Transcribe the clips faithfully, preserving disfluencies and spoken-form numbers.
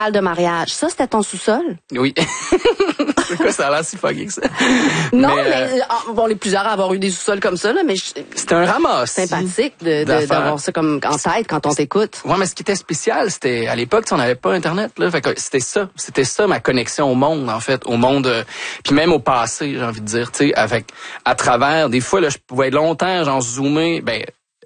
de mariage. Ça, c'était ton sous-sol? Oui. C'est quoi, ça a l'air si fucké que ça? Non, mais, mais, euh, euh, bon, les plusieurs à avoir eu des sous-sols comme ça, là, mais je- c'était un ramassis. sympathique de, de, d'affaires. d'avoir ça comme en tête quand on t'écoute. Ouais, mais ce qui était spécial, c'était à l'époque, tu sais, on n'avait pas Internet, là. Fait que c'était ça, c'était ça ma connexion au monde, en fait, au monde, euh, puis même au passé, j'ai envie de dire, tu sais, avec à travers. Des fois, là, je pouvais être longtemps, genre zoomer, ben.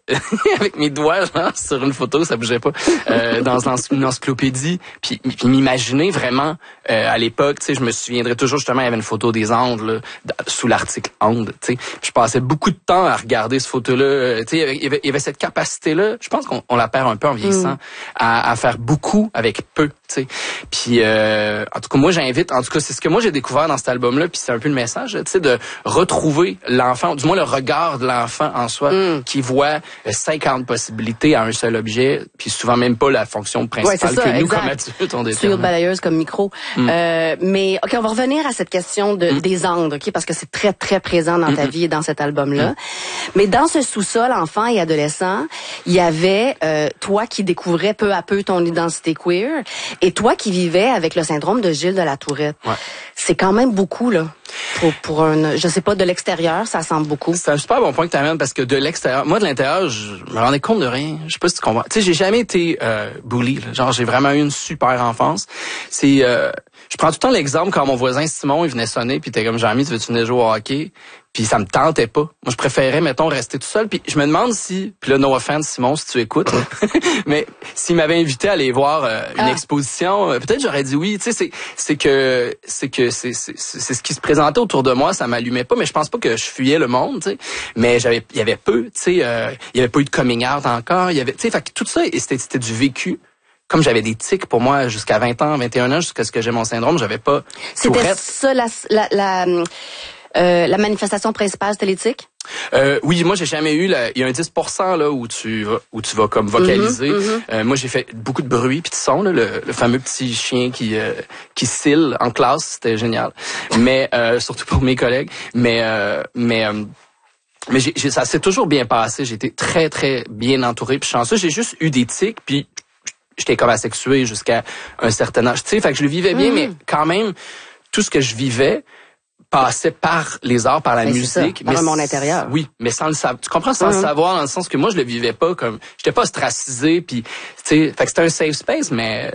avec mes doigts genre, sur une photo, ça bougeait pas, euh, dans une encyclopédie, puis, puis m'imaginer vraiment euh, à l'époque, tu sais, je me souviendrai toujours justement, il y avait une photo des Andes là, sous l'article Andes, tu sais, je passais beaucoup de temps à regarder cette photo-là, tu sais, il y avait, il y avait cette capacité-là, je pense qu'on on la perd un peu en vieillissant, mm. à, à faire beaucoup avec peu, tu sais, puis euh, en tout cas moi j'invite, en tout cas c'est ce que moi j'ai découvert dans cet album-là, puis c'est un peu le message, tu sais, de retrouver l'enfant, du moins le regard de l'enfant en soi, mm. qui voit cinquante possibilités à un seul objet, puis souvent même pas la fonction principale ouais, ça, que nous, exact. Comme adultes, on détermine. Tuyau de balayeuse comme micro. Mm. Euh, mais, OK, on va Revenir à cette question de, mm. des Andes, OK, parce que c'est très, très présent dans ta mm-hmm. vie et dans cet album-là. Mm. Mais dans ce sous-sol, enfant et adolescent, il y avait euh, toi qui découvrais peu à peu ton identité queer et toi qui vivais avec le syndrome de Gilles de la Tourette. Ouais. C'est quand même beaucoup, là. Pour, pour un, je sais pas, de l'extérieur, ça semble beaucoup. C'est un super bon point que tu amènes parce que de l'extérieur, moi de l'intérieur, je me rendais compte de rien. Je sais pas si tu comprends. Tu sais, j'ai jamais été euh, bully. Là. Genre, j'ai vraiment eu une super enfance. C'est, euh, je prends tout le temps l'exemple quand mon voisin Simon, il venait sonner, puis il était comme Jean-Mi, tu veux-tu venir jouer au hockey? Puis ça me tentait pas. Moi, je préférais, mettons, rester tout seul. Puis je me demande si, puis là, no offense, Simon, si tu écoutes, mais s'il m'avait invité à aller voir euh, une ah. exposition, euh, peut-être j'aurais dit oui. Tu sais, c'est, c'est que, c'est que c'est, c'est, c'est ce qui se présentait autour de moi, ça m'allumait pas. Mais je pense pas que je fuyais le monde. Tu sais, mais j'avais, il y avait peu. Tu sais, euh, il y avait pas eu de coming out encore. Il y avait, tu sais, fait que tout ça, c'était, c'était du vécu. Comme j'avais des tics pour moi jusqu'à vingt ans, vingt et un ans, jusqu'à ce que j'ai mon syndrome, j'avais pas. C'était Tourette. Ça la, la, la Euh, la manifestation principale, c'était les tics? Euh, oui, moi j'ai jamais eu. Il y a un dix pour cent là où tu vas, où tu vas comme vocaliser. Mm-hmm, mm-hmm. Euh, moi j'ai fait beaucoup de bruit puis de son là, le, le fameux petit chien qui euh, qui cille en classe, c'était génial. Mais euh, surtout pour mes collègues. Mais euh, mais euh, mais j'ai, j'ai, ça s'est toujours bien passé. J'ai été très très bien entouré puis chanceux. J'ai juste eu des tics puis j'étais comme asexué jusqu'à un certain âge. Tu sais, fait que je le vivais bien, mm-hmm. mais quand même tout ce que je vivais passait par les arts, par la mais musique. Ça, par mais mon intérieur. Oui, mais sans le savoir. Tu comprends, sans mm-hmm. le savoir, dans le sens que moi, je le vivais pas comme... J'étais pas ostracisé, puis... Tu sais, fait que c'était un safe space, mais...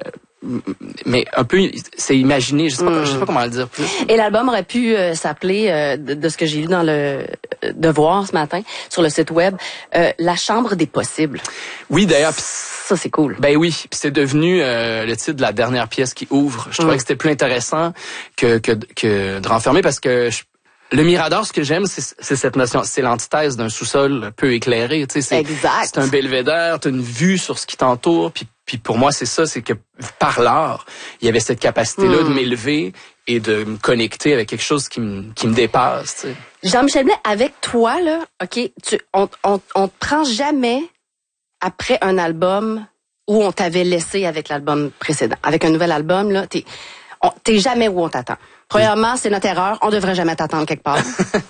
mais un peu, c'est imaginé, je sais pas, mm. je sais pas comment le dire plus. Et l'album aurait pu euh, s'appeler, euh, de, de ce que j'ai lu dans le euh, Devoir ce matin, sur le site web, euh, La Chambre des possibles. Oui, d'ailleurs... Ça, c'est cool. Ben oui, puis c'est devenu euh, le titre de la dernière pièce qui ouvre. Je trouvais mm. que c'était plus intéressant que, que, que de renfermer parce que je, le Mirador, ce que j'aime, c'est, c'est cette notion, c'est l'antithèse d'un sous-sol peu éclairé. Tu sais, c'est, exact. C'est un belvédère, t'as une vue sur ce qui t'entoure, puis puis pour moi, c'est ça, c'est que par l'art, il y avait cette capacité-là mm. de m'élever et de me connecter avec quelque chose qui me, qui me dépasse. Tu sais. Jean-Michel Blais, avec toi, là, OK, tu, on, on, on te prend jamais après un album où on t'avait laissé avec l'album précédent. Avec un nouvel album, là, t'es, on, t'es jamais où on t'attend. Premièrement, c'est notre erreur. On devrait jamais t'attendre quelque part.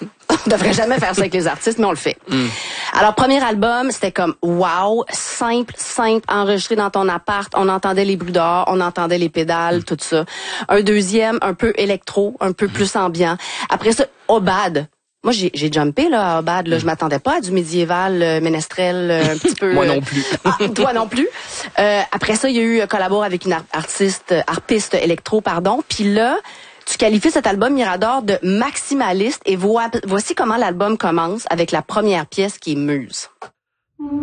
On devrait jamais faire ça avec les artistes, mais on le fait. Mm. Alors, premier album, c'était comme wow, simple, simple, enregistré dans ton appart. On entendait les bruits dehors, on entendait les pédales, mm. tout ça. Un deuxième, un peu électro, un peu mm. plus ambiant. Après ça, Obad. Moi, j'ai, j'ai jumpé là, à Obad. Là, mm. je m'attendais pas à du médiéval, euh, ménestrel, euh, un petit peu. Moi non plus. Ah, toi non plus. Euh, après ça, il y a eu collabore avec une artiste, harpiste électro, pardon. Puis là, tu qualifies cet album Mirador de maximaliste et voici comment l'album commence avec la première pièce qui est Muse.